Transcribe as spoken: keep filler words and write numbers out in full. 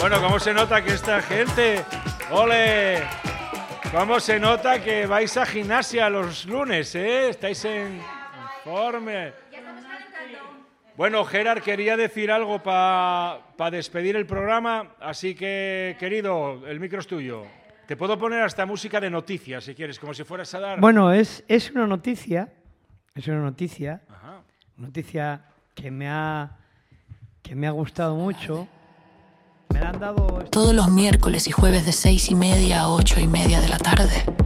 Bueno, ¿cómo se nota que esta gente... ¡Ole! ¿Cómo se nota que vais a gimnasia los lunes, eh? Estáis en forma. Bueno, Gerard quería decir algo para pa despedir el programa, así que, querido, el micro es tuyo. Te puedo poner hasta música de noticias, si quieres, como si fueras a dar... Bueno, es, es una noticia, es una noticia, Ajá. noticia que me ha, que me ha gustado mucho. Me la han dado... Todos los miércoles y jueves de seis y media a ocho y media de la tarde.